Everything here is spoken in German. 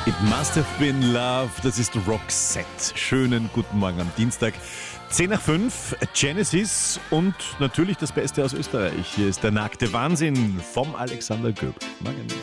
It must have been love. Das ist Roxette. Schönen guten Morgen am Dienstag. 10 nach 5, Genesis und natürlich das Beste aus Österreich. Hier ist der nackte Wahnsinn vom Alexander Göbel. Morgen.